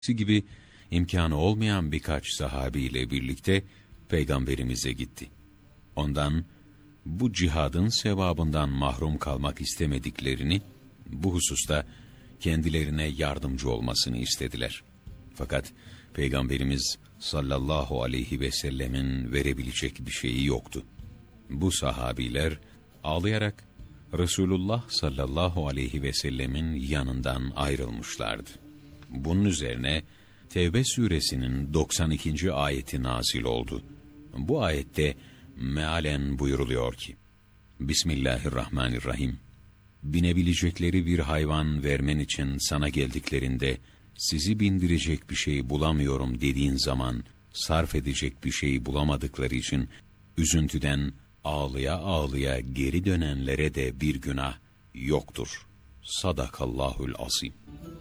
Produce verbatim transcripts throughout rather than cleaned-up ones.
gibi imkanı olmayan birkaç sahabiyle birlikte Peygamberimize gitti. Ondan bu cihadın sevabından mahrum kalmak istemediklerini, bu hususta kendilerine yardımcı olmasını istediler. Fakat Peygamberimiz sallallahu aleyhi ve sellemin verebilecek bir şeyi yoktu. Bu sahabiler ağlayarak Resulullah sallallahu aleyhi ve sellemin yanından ayrılmışlardı. Bunun üzerine Tevbe suresinin doksan ikinci ayeti nazil oldu. Bu ayette mealen buyuruluyor ki: Bismillahirrahmanirrahim. Binebilecekleri bir hayvan vermen için sana geldiklerinde, sizi bindirecek bir şey bulamıyorum dediğin zaman, sarf edecek bir şey bulamadıkları için üzüntüden ağlıya ağlıya geri dönenlere de bir günah yoktur. Sadakallahul azim.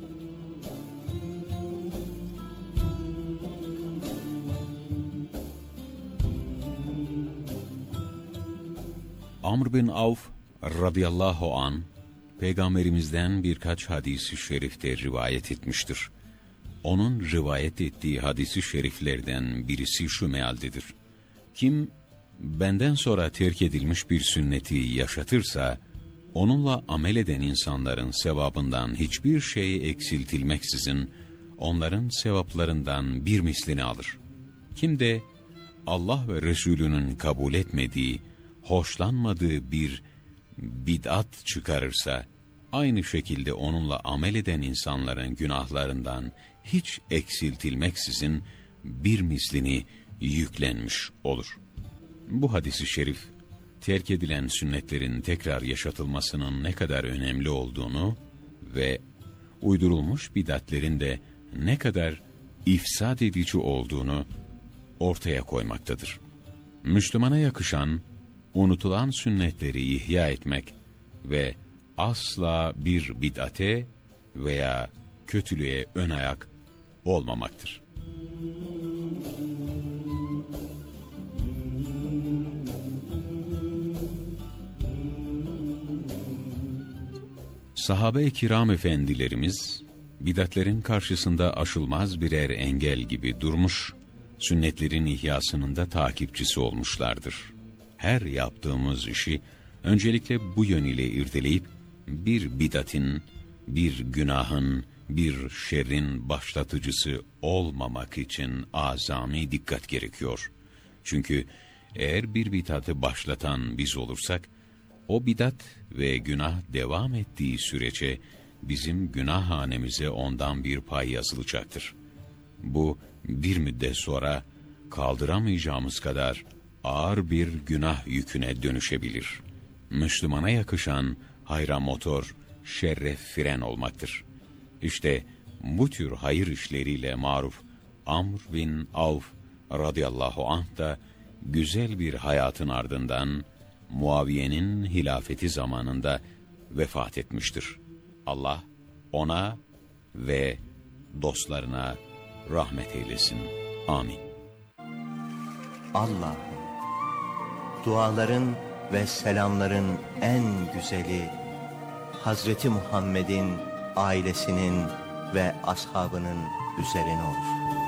Amr bin Avf radıyallahu an Peygamberimizden birkaç hadis-i şerifte rivayet etmiştir. Onun rivayet ettiği hadis-i şeriflerden birisi şu mealdedir: Kim benden sonra terk edilmiş bir sünneti yaşatırsa, onunla amel eden insanların sevabından hiçbir şey eksiltilmeksizin onların sevaplarından bir mislini alır. Kim de Allah ve Resulünün kabul etmediği, hoşlanmadığı bir bid'at çıkarırsa, aynı şekilde onunla amel eden insanların günahlarından hiç eksiltilmeksizin bir mislini yüklenmiş olur. Bu hadis-i şerif, terk edilen sünnetlerin tekrar yaşatılmasının ne kadar önemli olduğunu ve uydurulmuş bid'atlerin de ne kadar ifsad edici olduğunu ortaya koymaktadır. Müslümana yakışan, unutulan sünnetleri ihya etmek ve asla bir bid'ate veya kötülüğe ön ayak olmamaktır. Sahabe-i kiram efendilerimiz, bid'atlerin karşısında aşılmaz birer engel gibi durmuş, sünnetlerin ihyasının da takipçisi olmuşlardır. Her yaptığımız işi öncelikle bu yönüyle irdeleyip, bir bid'atin, bir günahın, bir şerrin başlatıcısı olmamak için azami dikkat gerekiyor. Çünkü eğer bir bid'atı başlatan biz olursak, o bid'at ve günah devam ettiği sürece bizim günah hanemize ondan bir pay yazılacaktır. Bu bir müddet sonra kaldıramayacağımız kadar ağır bir günah yüküne dönüşebilir. Müslümana yakışan hayra motor, şerre fren olmaktır. İşte bu tür hayır işleriyle maruf Amr bin Avf radıyallahu anh da güzel bir hayatın ardından Muaviye'nin hilafeti zamanında vefat etmiştir. Allah ona ve dostlarına rahmet eylesin. Amin. Allah'ım, duaların ve selamların en güzeli Hazreti Muhammed'in, ailesinin ve ashabının üzerine olsun.